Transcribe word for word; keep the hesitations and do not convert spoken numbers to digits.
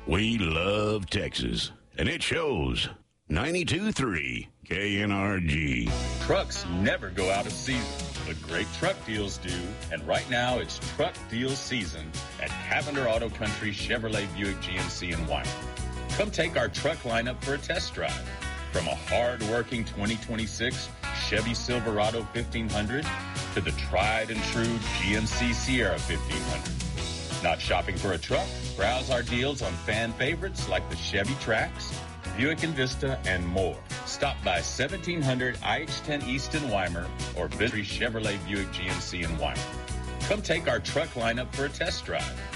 We love Texas, and it shows. ninety-two point three K N R G. Trucks never go out of season, but great truck deals do. And right now, it's truck deal season at Cavender Auto Country Chevrolet Buick G M C in Weimar. Come take our truck lineup for a test drive. From a hard-working twenty twenty-six Chevy Silverado fifteen hundred to the tried and true G M C Sierra fifteen hundred. Not shopping for a truck? Browse our deals on fan favorites like the Chevy Trax, Buick Envista, and more. Stop by seventeen hundred I H ten East in Weimar or visit Chevrolet Buick G M C in Weimar. Come take our truck lineup for a test drive.